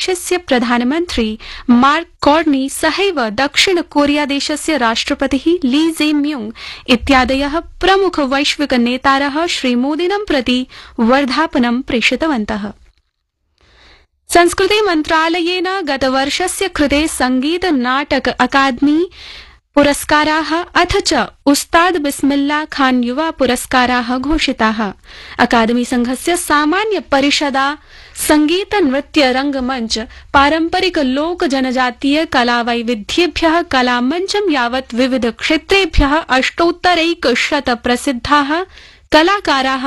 देशस्य प्रधानमन्त्री mark Carney सहैव दक्षिण कोरिया देशस्य राष्ट्रपतिः ली जेम्यूंग इत्यादयः प्रमुख वैश्विक नेतारः श्रीमोदिनं प्रति वर्धापनं प्रेषितवन्तः। संस्कृति मन्त्रालयेन गतवर्षस्य कृते संगीत नाटक अकादमी पुरस्काराः अथ च उस्ताद बिस्मिल्ला खान युवा पुरस्काराः घोषिताः। अकादमी संघस्य सामान्य परिषदा संगीत नृत्य रंगमंच पारंपरिक लोक जनजातीय कला वैविध्येभ्यः कलामंचं यावत् विविध क्षेत्रेभ्यः 8,100 प्रसिद्धाः कलाकाराः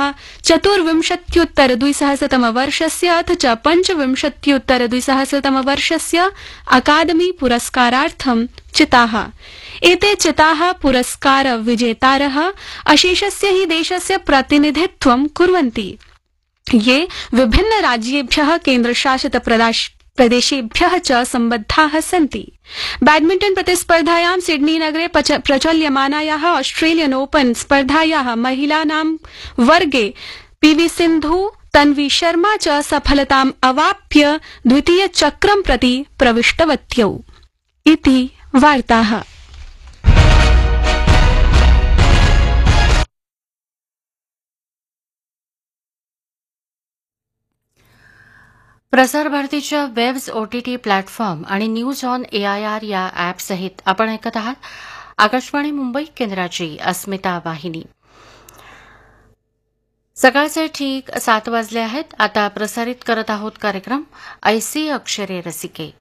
24-2000 वर्षस्य अथ च 25-2000 वर्षस्य अकादमी पुरस्कारार्थं चिताः। एते चिताः पुरस्कार विजेतारः अशेषस्य हि देशस्य प्रतिनिधित्वं कुर्वन्ति, ये विभिन्न राज्येभ्यः केन्द्रशासित प्रदेशेभ्यः च सम्बद्धाः सन्ति। बैडमिण्टन प्रतिस्पर्धायां सिडनी नगरे प्रचल्यमानायाः ऑस्ट्रेलियन ओपन स्पर्धायाः महिलानां वर्गे पीवी सिन्धु तन्वी शर्मा च सफलताम् अवाप्य द्वितीय चक्रं प्रति प्रविष्टवत्यौ। इति वार्ताः। प्रसार भारतीच्या वेब्स ओटीटी प्लॅटफॉर्म आणि news on AIR yeah app सहित आपण ऐकत आहात आकाशवाणी मुंबई केंद्राची अस्मिता वाहिनी। सकाळचे ठीक 7 वाजले आहेत। आता प्रसारित करत आहोत कार्यक्रम ऐसी अक्षरे रसिके।